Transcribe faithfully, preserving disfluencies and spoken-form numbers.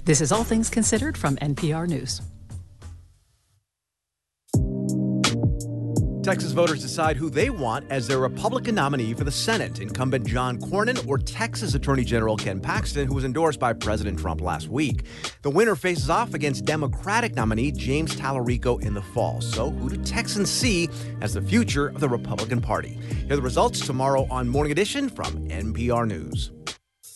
This is All Things Considered from N P R News. Texas voters decide who they want as their Republican nominee for the Senate. Incumbent John Cornyn or Texas Attorney General Ken Paxton, who was endorsed by President Trump last week. The winner faces off against Democratic nominee James Tallarico in the fall. So who do Texans see as the future of the Republican Party? Here are the results tomorrow on Morning Edition from N P R News.